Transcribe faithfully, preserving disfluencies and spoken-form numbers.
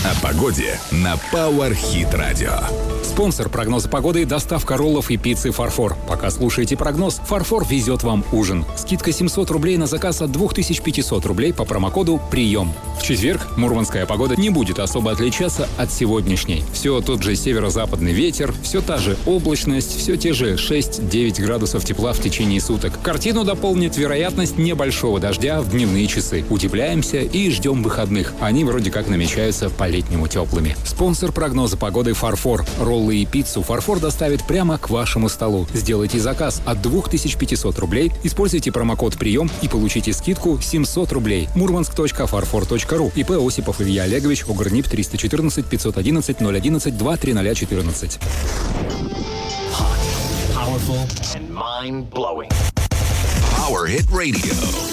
О погоде на Power Hit Radio. Спонсор прогноза погоды – доставка роллов и пиццы «Фарфор». Пока слушаете прогноз, «Фарфор» везет вам ужин. Скидка семьсот рублей на заказ от две тысячи пятьсот рублей по промокоду «Прием». В четверг мурманская погода не будет особо отличаться от сегодняшней. Все тот же северо-западный ветер, все та же облачность, все те же шесть-девять градусов тепла в течение суток. Картину дополнит вероятность небольшого дождя в дневные часы. Утепляемся и ждем выходных. Они вроде как намечаются по-летнему теплыми. Спонсор прогноза погоды «Фарфор». Роллы и пиццу «Фарфор» доставит прямо к вашему столу. Сделайте заказ от две тысячи пятьсот рублей, используйте промокод «Прием» и получите скидку семьсот рублей. мурманск точка фарфор точка ру. ИП Осипов Илья Олегович, ОГРНИП триста четырнадцать пятьсот одиннадцать ноль одиннадцать два три ноль четырнадцать. Power Hit Radio.